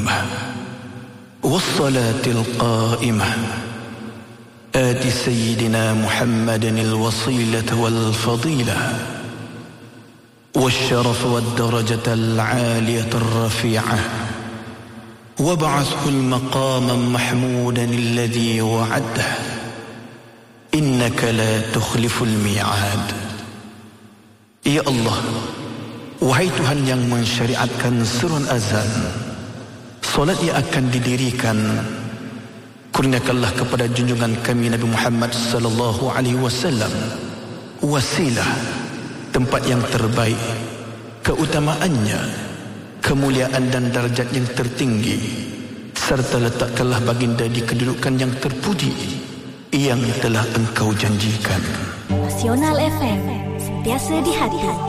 والصلاة القائمة آت سيدنا محمد الوصيلة والفضيلة والشرف والدرجة العالية الرفيعة وابعثه المقام محمودا الذي وعده إنك لا تخلف الميعاد. Ya Allah, wahai Tuhan yang mensyariatkan surun azan, solat yang akan didirikan, kurniakanlah kepada junjungan kami Nabi Muhammad sallallahu alaihi wasallam wasilah, tempat yang terbaik, keutamaannya, kemuliaan dan darjat yang tertinggi, serta letakkanlah baginda di kedudukan yang terpuji yang telah Engkau janjikan. Nasional FM, sentiasa di hati.